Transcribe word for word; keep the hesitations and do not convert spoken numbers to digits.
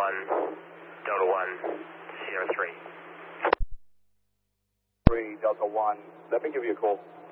one, Delta one, Sierra three. three, Delta one, let me give you a call.